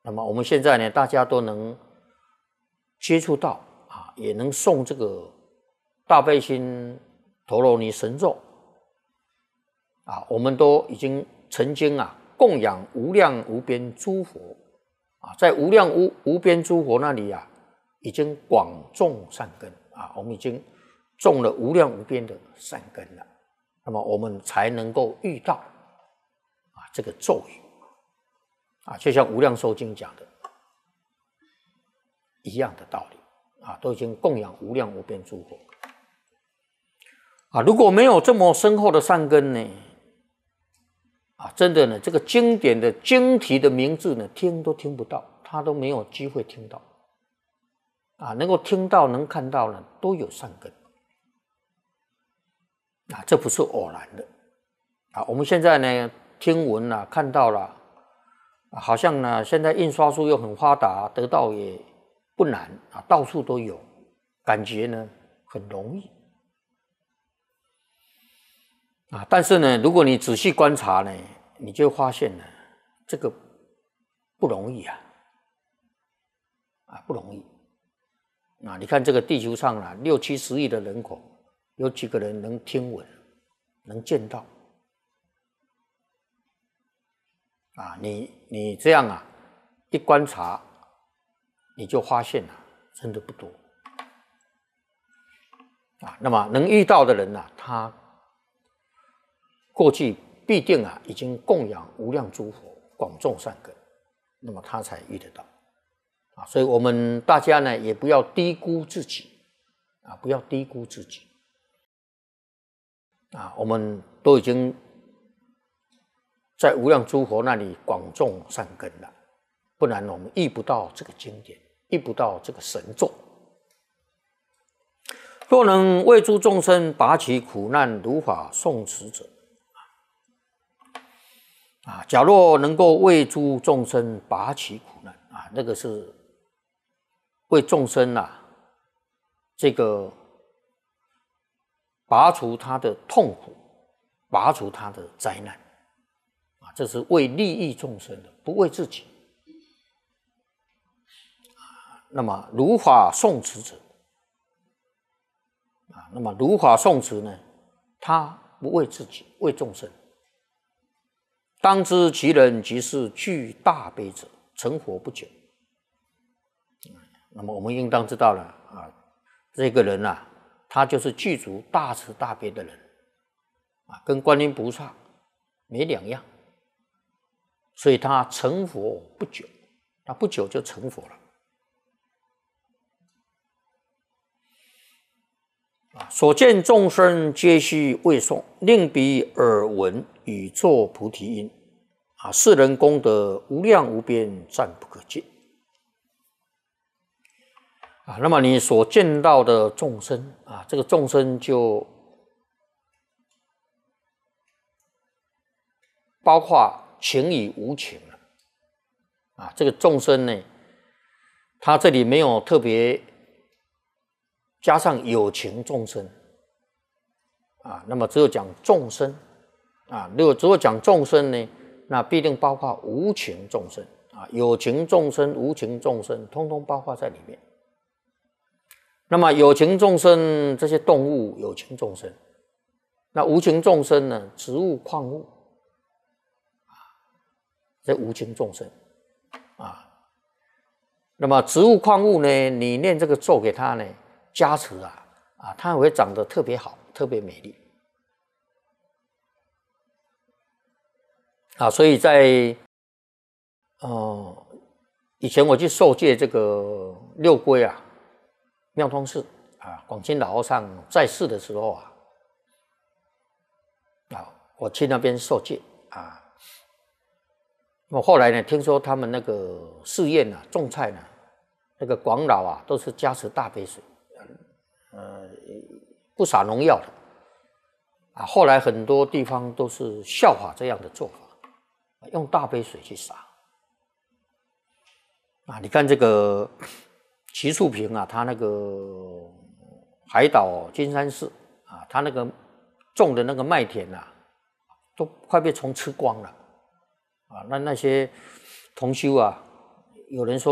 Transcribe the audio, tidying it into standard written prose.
那么我们现在呢，大家都能接触到啊，也能诵这个大悲心陀罗尼神咒啊，我们都已经曾经啊供养无量无边诸佛啊，在无量无边诸佛那里啊，已经广种善根啊，我们已经种了无量无边的善根了，那么我们才能够遇到啊这个咒语啊，就像《无量寿经》讲的一样的道理啊，都已经供养无量无边诸佛啊。如果没有这么深厚的善根呢，啊，真的呢，这个经典的经题的名字呢，听都听不到，他都没有机会听到啊。能够听到、能看到呢，都有善根啊，这不是偶然的啊。我们现在呢，听闻了、看到了。好像呢，现在印刷术又很发达，得到也不难啊，到处都有，感觉呢很容易啊。但是呢，如果你仔细观察呢，你就发现呢，这个不容易啊，不容易啊。你看这个地球上啊，6、70亿的人口，有几个人能听闻，能见到？啊，你这样啊，一观察，你就发现啊，真的不多啊。那么能遇到的人啊，他过去必定啊，已经供养无量诸佛，广种善根，那么他才遇得到啊。所以我们大家呢，也不要低估自己啊，不要低估自己啊。我们都已经在无量诸佛那里广种善根了，不然我们遇不到这个经典，遇不到这个神咒。若能为诸众生拔其苦难，如法诵持者，啊，假若能够为诸众生拔其苦难啊，那个是为众生啊，这个拔除他的痛苦，拔除他的灾难。这是为利益众生的，不为自己。那么如法诵持者，那么如法诵持呢，他不为自己，为众生。当知其人即是具大悲者，成佛不久。那么我们应当知道了啊，这个人啊，他就是具足大慈大悲的人啊，跟观音菩萨没两样。所以他成佛不久，他不久就成佛了。所见众生皆须为诵，令彼耳闻，语作菩提音。啊，世人功德无量无边，暂不可尽。啊，那么你所见到的众生啊，这个众生就包括情与无情了啊，这个众生呢，他这里没有特别加上有情众生啊，那么只有讲众生啊，如果只有讲众生呢，那必定包括无情众生啊，有情众生、无情众生，通通包括在里面。那么有情众生这些动物有情众生，那无情众生呢，植物、矿物。这无情众生啊，那么植物矿物呢，你念这个咒给他呢，加持啊，它会长得特别好，特别美丽啊。所以在以前我去受戒这个六龟啊，妙通寺啊，广清老和尚在世的时候我去那边受戒啊。我后来呢，听说他们那个寺院啊，种菜呢，那个广老啊，都是加持大悲水，不撒农药的啊。后来很多地方都是效法这样的做法，用大悲水去洒啊。你看这个齐树平啊，他那个海岛金山寺啊，他那个种的那个麦田啊，都快被虫吃光了。啊，那些同修啊， 有人说